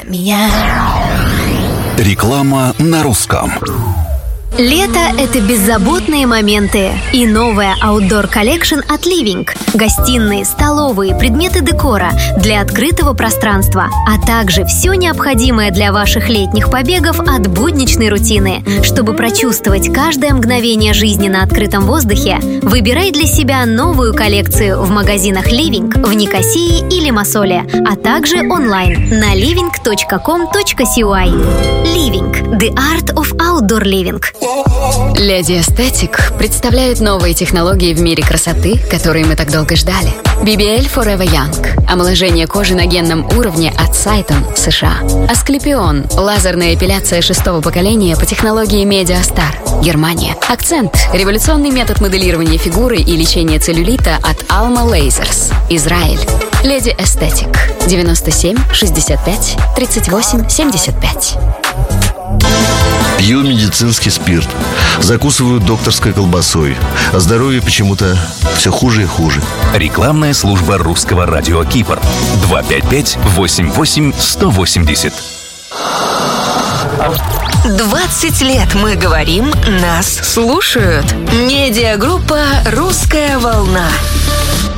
Реклама на русском. Лето – это беззаботные моменты. И новая Outdoor Collection от Living. Гостиные, столовые, предметы декора для открытого пространства, а также все необходимое для ваших летних побегов от будничной рутины. Чтобы прочувствовать каждое мгновение жизни на открытом воздухе, выбирай для себя новую коллекцию в магазинах Living в Никосии и Лимассоле, а также онлайн на living.com.cy. Living – The Art of Outdoor Living. Леди Эстетик представляет новые технологии в мире красоты, которые мы так долго ждали. BBL Forever Young – омоложение кожи на генном уровне от Сайтон, США. Асклепион – лазерная эпиляция 6-го поколения по технологии Медиастар, Германия. Акцент – революционный метод моделирования фигуры и лечения целлюлита от Alma Lasers, Израиль. Леди Эстетик 97 65 38 75. Пью медицинский спирт, закусываю докторской колбасой, а здоровье почему-то все хуже и хуже. Рекламная служба русского радио Кипр. 255-88-180. 20 лет мы говорим, нас слушают. Медиагруппа «Русская волна».